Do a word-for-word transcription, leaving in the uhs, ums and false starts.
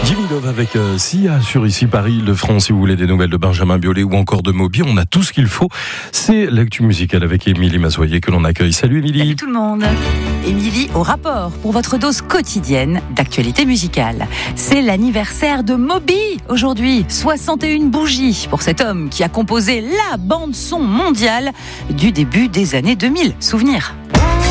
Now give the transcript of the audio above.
Jimmy Love avec euh, Sia sur Ici Paris, le France. Si vous voulez des nouvelles de Benjamin Biolay ou encore de Moby, on a tout ce qu'il faut. C'est l'actu musicale avec Émilie Mazoyer que l'on accueille. Salut Émilie. Salut tout le monde. Émilie au rapport pour votre dose quotidienne d'actualité musicale. C'est l'anniversaire de Moby aujourd'hui. soixante et une bougies pour cet homme qui a composé la bande son mondiale du début des années deux mille. Souvenir.